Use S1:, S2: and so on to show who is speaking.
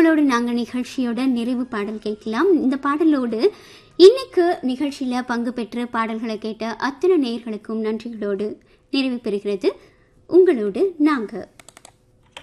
S1: பாடலோடு நாங்கள் நிகழ்ச்சியோட நிறைவு பாடல் கேட்கலாம். இந்த பாடலோடு இன்னைக்கு நிகழ்ச்சியில் பங்கு பெற்று பாடல்களை கேட்ட அத்தனை நேயர்களுக்கும் நன்றிகளோடு நிறைவு பெறுகிறது உங்களோடு நாங்கள்.